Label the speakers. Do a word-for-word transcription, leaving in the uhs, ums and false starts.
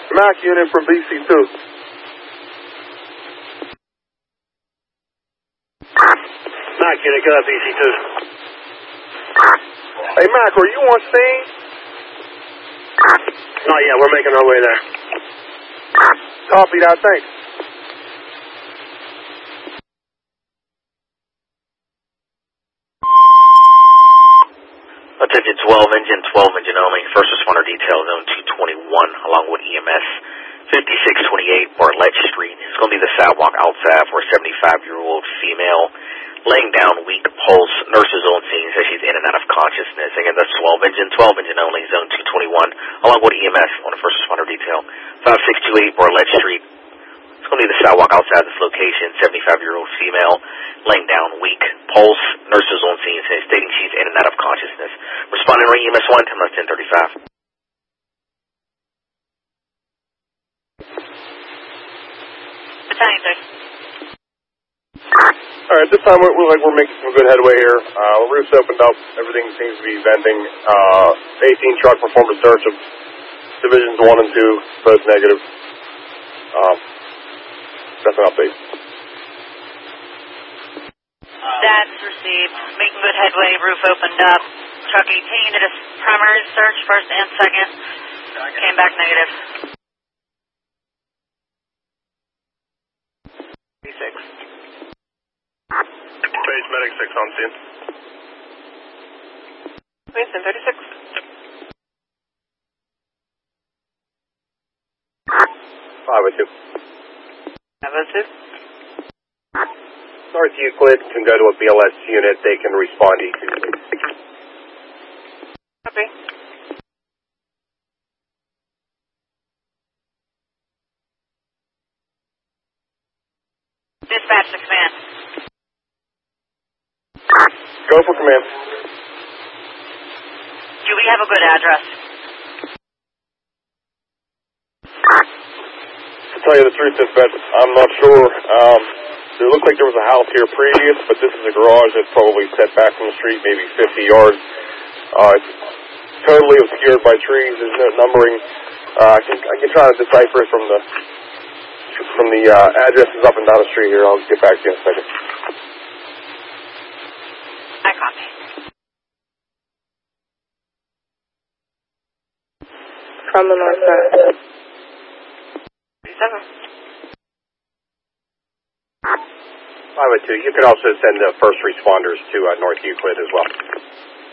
Speaker 1: Mac unit from B C two.
Speaker 2: Mac unit, go up B C two.
Speaker 1: Hey, Mac, are you on scene?
Speaker 2: Not yet, we're making our way there.
Speaker 1: Copy that, thanks.
Speaker 3: Attention twelve engine, twelve engine only. First responder detail zone two twenty-one along with E M S fifty-six twenty-eight Bartlett Street. It's going to be the sidewalk outside for a seventy-five-year-old female laying down, weak pulse. Nurses on scene says she's in and out of consciousness. Again, that's twelve engine, twelve engine only, zone two twenty-one along with E M S on the first responder detail. five six two eight Bartlett Street. It's going to be the sidewalk outside this location. seventy-five-year-old female laying down, weak pulse. Nurses on scene says stating she's in and out of consciousness. Responding to E M S one, ten less ten thirty-five.
Speaker 4: Battalion, sir.
Speaker 1: All right, this time we're, we're like we're making some good headway here. Uh, the roof's opened up. Everything seems to be venting. Uh, eighteen truck performed a search of divisions one and two, both negative. Um, that's an update.
Speaker 4: That's received. Making good headway. Roof opened up. Truck eighteen did a primary search, first and second. Came back negative.
Speaker 1: six. Base medic six on scene.
Speaker 4: Base ten thirty-six.
Speaker 1: five oh two.
Speaker 4: five oh two.
Speaker 1: North Euclid can go to a B L S unit. They can respond easily.
Speaker 4: Copy. Dispatch to command.
Speaker 1: Go for command.
Speaker 4: Do we have a good address?
Speaker 1: To tell you the truth, dispatch, I'm not sure. Um, it looked like there was a house here previous, but this is a garage that's probably set back from the street, maybe fifty yards. Uh, it's totally obscured by trees. There's no numbering. Uh, I can I can try to decipher it from the from the uh, addresses up and down the street here. I'll get back to you in a second.
Speaker 4: I copy.
Speaker 5: From the north side.
Speaker 4: Seven.
Speaker 1: five oh two. You can also send the first responders to uh, North Euclid as well.